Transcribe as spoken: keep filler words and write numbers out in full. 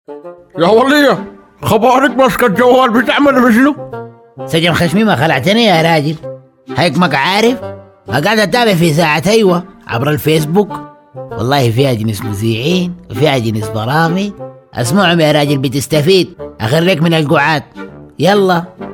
يا ولية، خبارك ماسكة الجوال بتعمل بشنو؟ سجن خشمي ما خلعتني يا راجل. هيك ماك عارف قاعد اتابع في ساعة ايوه عبر الفيسبوك. والله فيها جنس مذيعين وفيها جنس برامج، اسمعهم يا راجل بتستفيد. اخريك من القعاد. يلا